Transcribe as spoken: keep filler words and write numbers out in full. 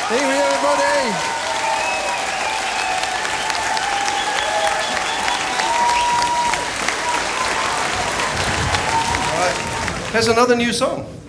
Thank you, everybody. All right. Here's another new song.